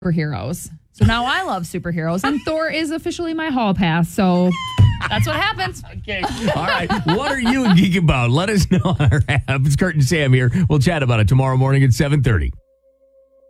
superheroes. So now I love superheroes, and Thor is officially my hall pass. So that's what happens. Okay. All right. What are you geeking about? Let us know on our app. It's Kurt and Sam here. We'll chat about it tomorrow morning at 7:30.